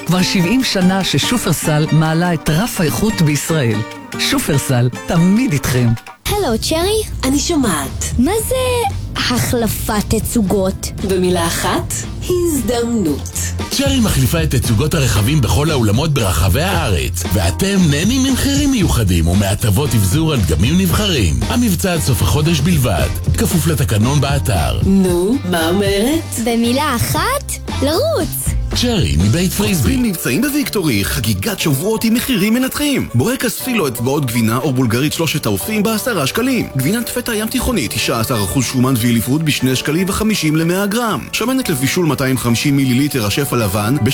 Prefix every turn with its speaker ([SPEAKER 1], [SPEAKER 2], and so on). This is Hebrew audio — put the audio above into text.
[SPEAKER 1] כבר 70 שנה ששופרסל מעלה את רף האיכות בישראל. שופרסל, תמיד איתכם.
[SPEAKER 2] הלו, צ'רי?
[SPEAKER 3] אני שומעת.
[SPEAKER 2] מה זה החלפת תצוגות?
[SPEAKER 3] במילה אחת, הזדמנות.
[SPEAKER 4] צ'רי מחליפה את תצוגות הרכבים בכל האולמות ברחבי הארץ, ואתם נהנים ממחירים מיוחדים ומהטבות אבזור על דגמים נבחרים. המבצע עד סוף החודש בלבד, כפוף לתקנון באתר.
[SPEAKER 3] נו, מה אומרת?
[SPEAKER 2] במילה אחת, לרוץ.
[SPEAKER 4] צ'רי מבית פריסבי.
[SPEAKER 5] מבצעים בוויקטורי, חגיגת שבועות עם מחירים מנצחים. בורקס פילו אצבעות גבינה או בולגרית 3 האופים ב10 שקלים. גבינת פטה ים תיכונית 19% שומן ואיליפות ב2 שקלים ו50 ל-100 גרם. שמנת לבישול 250 מיליליטר השף הלבן